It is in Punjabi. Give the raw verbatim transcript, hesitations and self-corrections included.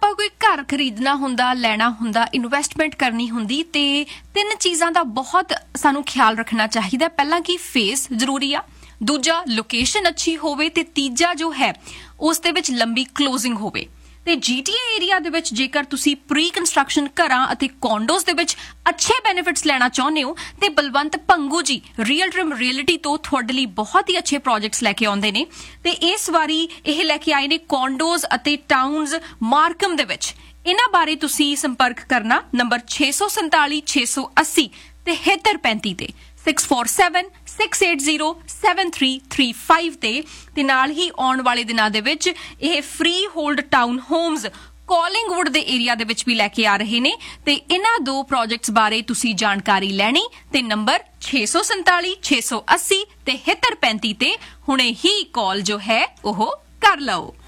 ਆਪਾਂ ਕੋਈ ਘਰ ਖਰੀਦਣਾ ਹੁੰਦਾ, ਲੈਣਾ ਹੁੰਦਾ, ਇਨਵੈਸਟਮੈਂਟ ਕਰਨੀ ਹੁੰਦੀ ਤੇ ਤਿੰਨ ਚੀਜ਼ਾਂ ਦਾ ਬਹੁਤ ਸਾਨੂੰ ਖਿਆਲ ਰੱਖਣਾ ਚਾਹੀਦਾ। ਪਹਿਲਾਂ ਕਿ ਫੇਸ ਜ਼ਰੂਰੀ ਆ, ਦੂਜਾ ਲੋਕੇਸ਼ਨ ਅੱਛੀ ਹੋਵੇ ਤੇ ਤੀਜਾ ਜੋ ਹੈ ਉਸ ਦੇ ਵਿੱਚ ਲੰਬੀ ਕਲੋਜ਼ਿੰਗ ਹੋਵੇ। ਤੇ ਜੀਟੀਏ ਏਰੀਆ ਦੇ ਵਿੱਚ ਜੇਕਰ ਤੁਸੀਂ ਪ੍ਰੀ ਕੰਸਟਰਕਸ਼ਨ ਘਰਾਂ ਅਤੇ ਕੌਂਡੋਜ਼ ਦੇ ਵਿੱਚ ਅੱਛੇ ਬੈਨੀਫਿਟਸ ਲੈਣਾ ਚਾਹੁੰਦੇ ਹੋ ਤੇ ਬਲਵੰਤ ਭੰਗੂ ਜੀ ਰੀਅਲ ਟਰਮ ਰੀਅਲਿਟੀ ਤੋਂ ਤੁਹਾਡੇ ਲਈ ਬਹੁਤ ਹੀ ਅੱਛੇ ਪ੍ਰੋਜੈਕਟਸ ਲੈ ਕੇ ਆਉਂਦੇ ਨੇ ਤੇ ਇਸ ਵਾਰੀ ਇਹ ਲੈ ਕੇ ਆਏ ਨੇ ਕੌਂਡੋਜ਼ ਅਤੇ ਟਾਊਨਸ ਮਾਰਕਮ ਦੇ ਵਿੱਚ। ਇਹਨਾਂ ਬਾਰੇ ਤੁਸੀਂ ਸੰਪਰਕ ਕਰਨਾ ਨੰਬਰ ਛੇ ਸੌ ਸੰਤਾਲੀ ਛੇ ਸੌ ਅੱਸੀ ਤੇ ਤਿਹੱਤਰ ਪੈਂਤੀ ਤੇ six four seven six eight zero seven three three five ਤੇ ਤੇ ਨਾਲ ਹੀ ਆਉਣ ਵਾਲੇ ਦਿਨਾਂ ਦੇ ਵਿੱਚ ਇਹ ਫ੍ਰੀ ਹੋਲਡ ਟਾਊਨ ਹੋਮਸ ਕਾਲਿੰਗਵੁੱਡ ਦੇ ਏਰੀਆ ਦੇ ਵਿੱਚ ਵੀ ਲੈ ਕੇ ਆ ਰਹੇ ਨੇ ਤੇ ਇਹਨਾਂ ਦੋ ਪ੍ਰੋਜੈਕਟਸ ਬਾਰੇ ਤੁਸੀਂ ਜਾਣਕਾਰੀ ਲੈਣੀ ਤੇ ਨੰਬਰ ਛੇ ਸੌ ਸੰਤਾਲੀ ਛੇ ਸੌ ਅੱਸੀ ਤੇ ਤਿਹੱਤਰ ਪੈਂਤੀ ਤੇ ਹੁਣੇ ਹੀ ਕਾਲ ਜੋ ਹੈ ਉਹ ਕਰ ਲਓ।